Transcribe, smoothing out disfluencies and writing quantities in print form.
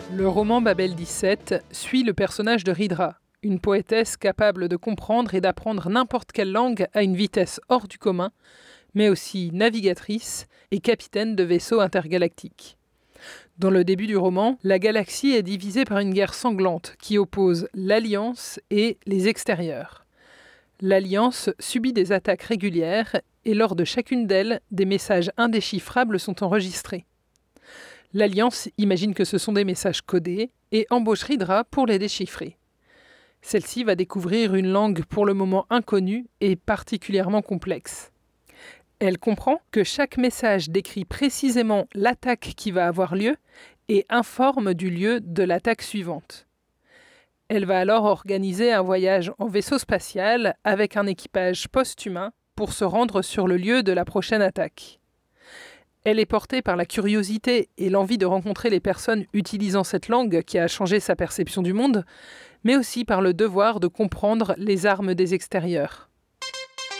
Le roman Babel 17 suit le personnage de Ridra, une poétesse capable de comprendre et d'apprendre n'importe quelle langue à une vitesse hors du commun, mais aussi navigatrice et capitaine de vaisseaux intergalactiques. Dans le début du roman, la galaxie est divisée par une guerre sanglante qui oppose l'Alliance et les extérieurs. L'Alliance subit des attaques régulières et lors de chacune d'elles, des messages indéchiffrables sont enregistrés. L'Alliance imagine que ce sont des messages codés et embauche Ridra pour les déchiffrer. Celle-ci va découvrir une langue pour le moment inconnue et particulièrement complexe. Elle comprend que chaque message décrit précisément l'attaque qui va avoir lieu et informe du lieu de l'attaque suivante. Elle va alors organiser un voyage en vaisseau spatial avec un équipage post-humain pour se rendre sur le lieu de la prochaine attaque. Elle est portée par la curiosité et l'envie de rencontrer les personnes utilisant cette langue qui a changé sa perception du monde, mais aussi par le devoir de comprendre les armes des extérieurs.